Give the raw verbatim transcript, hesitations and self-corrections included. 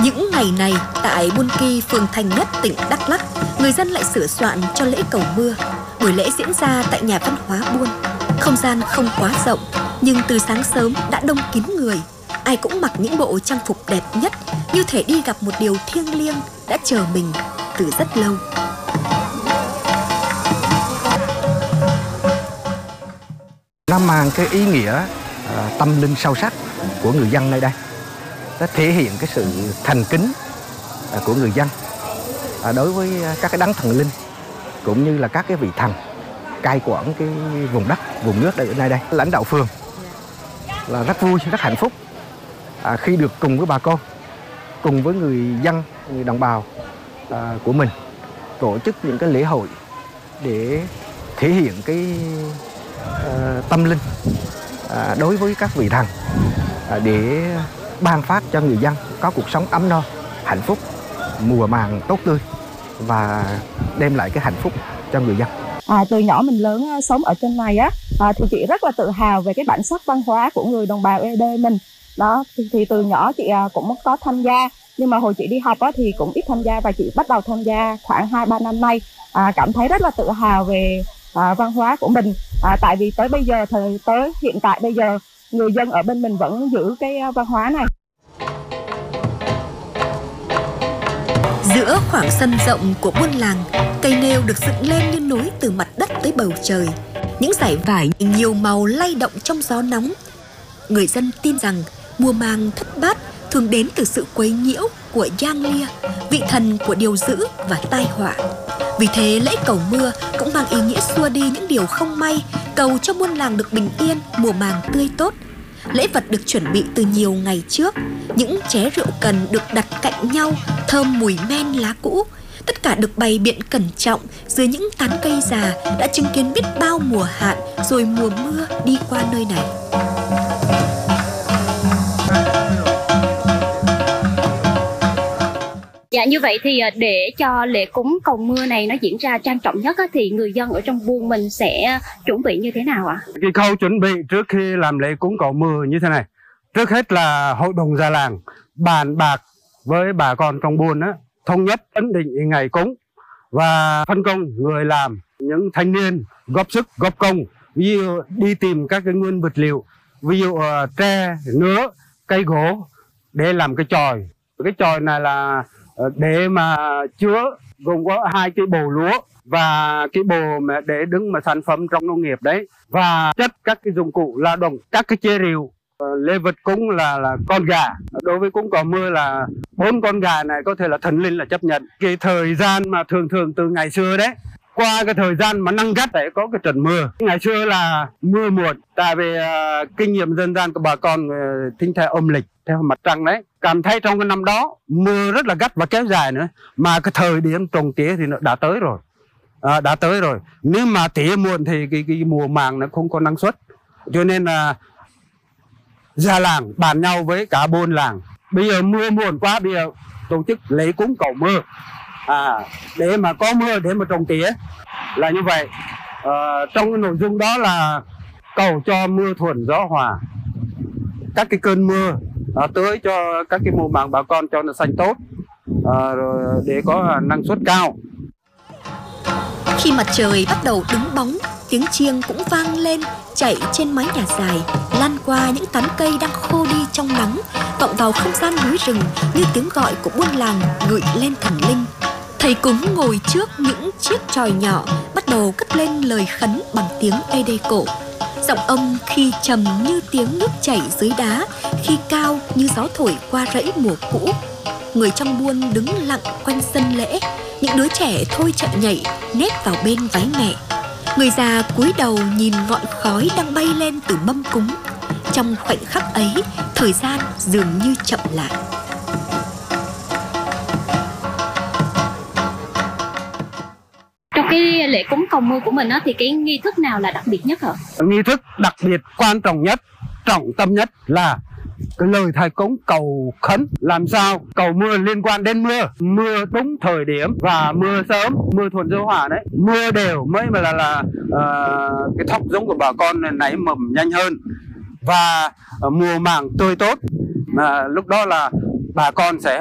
Những ngày này, tại Buôn Ki, phường Thành Nhất, tỉnh Đắk Lắk, người dân lại sửa soạn cho lễ cầu mưa. Buổi lễ diễn ra tại nhà văn hóa Buôn. Không gian không quá rộng, nhưng từ sáng sớm đã đông kín người. Ai cũng mặc những bộ trang phục đẹp nhất, như thể đi gặp một điều thiêng liêng đã chờ mình từ rất lâu. Nó mang cái ý nghĩa uh, tâm linh sâu sắc của người dân nơi đây. Nó thể hiện cái sự thành kính uh, của người dân uh, đối với các cái đấng thần linh, cũng như là các cái vị thần cai quản cái vùng đất, vùng nước ở nơi đây. Lãnh đạo phường là rất vui, rất hạnh phúc uh, khi được cùng với bà con, cùng với người dân, người đồng bào uh, của mình tổ chức những cái lễ hội để thể hiện cái uh, tâm linh uh, đối với các vị thần, uh, để ban phát cho người dân có cuộc sống ấm no, hạnh phúc, mùa màng tốt tươi và đem lại cái hạnh phúc cho người dân. À, từ nhỏ mình lớn sống ở trên này á, à, thì chị rất là tự hào về cái bản sắc văn hóa của người đồng bào ê đê mình. Đó thì, thì từ nhỏ chị cũng có tham gia, nhưng mà hồi chị đi học á, thì cũng ít tham gia, và chị bắt đầu tham gia khoảng hai ba năm nay. À, cảm thấy rất là tự hào về à, văn hóa của mình. À, tại vì tới bây giờ, thời tới hiện tại bây giờ, người dân ở bên mình vẫn giữ cái văn hóa này. Giữa khoảng sân rộng của buôn làng, cây nêu được dựng lên như nối từ mặt đất tới bầu trời. Những dải vải nhiều màu lay động trong gió nóng. Người dân tin rằng mùa màng thất bát thường đến từ sự quấy nhiễu của Giang Lia, vị thần của điều dữ và tai họa. Vì thế lễ cầu mưa cũng mang ý nghĩa xua đi những điều không may, cầu cho buôn làng được bình yên, mùa màng tươi tốt. Lễ vật được chuẩn bị từ nhiều ngày trước. Những chén rượu cần được đặt cạnh nhau, thơm mùi men lá cũ. Tất cả được bày biện cẩn trọng dưới những tán cây già đã chứng kiến biết bao mùa hạn rồi mùa mưa đi qua nơi này. Dạ, như vậy thì để cho lễ cúng cầu mưa này nó diễn ra trang trọng nhất á, thì người dân ở trong buôn mình sẽ chuẩn bị như thế nào ạ? Cái khâu chuẩn bị trước khi làm lễ cúng cầu mưa như thế này. Trước hết là hội đồng già làng bàn bạc với bà con trong buôn á, thống nhất ấn định ngày cúng và phân công người làm. Những thanh niên góp sức góp công, ví dụ đi tìm các cái nguyên vật liệu, ví dụ uh, tre, nứa, cây gỗ để làm cái chòi. Cái chòi này là để mà chứa, gồm có hai cái bồ lúa và cái bồ mà để đứng mà sản phẩm trong nông nghiệp đấy, và chất các cái dụng cụ lao động, các cái chế rượu. Lễ vật cúng là là con gà. Đối với cúng cầu mưa là bốn con gà này có thể là thần linh là chấp nhận. Cái thời gian mà thường thường từ ngày xưa đấy, qua cái thời gian mà nắng gắt để có cái trận mưa. Ngày xưa là mưa muộn, tại vì uh, kinh nghiệm dân gian của bà con uh, thính theo âm lịch theo mặt trăng đấy, cảm thấy trong cái năm đó mưa rất là gắt và kéo dài nữa, mà cái thời điểm trồng tỉa thì nó đã tới rồi, à, đã tới rồi. Nếu mà tỉa muộn thì cái, cái mùa màng nó không có năng suất, cho nên là già làng bàn nhau với cả buôn làng, bây giờ mưa muộn quá, bây giờ tổ chức lễ cúng cầu mưa, à, để mà có mưa để mà trồng tỉa là như vậy. À, trong cái nội dung đó là cầu cho mưa thuận gió hòa, các cái cơn mưa à, tưới cho các cái mùa màng bà con cho nó xanh tốt, à, rồi để có năng suất cao. Khi mặt trời bắt đầu đứng bóng, tiếng chiêng cũng vang lên, chạy trên mái nhà dài, lan qua những tán cây đang khô đi trong nắng, vọng vào không gian núi rừng như tiếng gọi của buôn làng gửi lên thần linh. Thầy cúng ngồi trước những chiếc chòi nhỏ, bắt đầu cất lên lời khấn bằng tiếng ê đê cổ. Giọng ông khi trầm như tiếng nước chảy dưới đá, khi cao như gió thổi qua rẫy mùa cũ. Người trong buôn đứng lặng quanh sân lễ, những đứa trẻ thôi chạy nhảy nép vào bên váy mẹ. Người già cúi đầu nhìn ngọn khói đang bay lên từ mâm cúng. Trong khoảnh khắc ấy, thời gian dường như chậm lại. Trong cái lễ cúng cầu mưa của mình á, thì cái nghi thức nào là đặc biệt nhất hả? Nghi thức đặc biệt quan trọng nhất, trọng tâm nhất là cái lời thầy cúng cầu khấn, làm sao cầu mưa liên quan đến mưa, mưa đúng thời điểm và mưa sớm, mưa thuận gió hòa đấy, mưa đều mới mà là là uh, cái thóc giống của bà con nảy mầm nhanh hơn và uh, mùa màng tươi tốt. Uh, lúc đó là bà con sẽ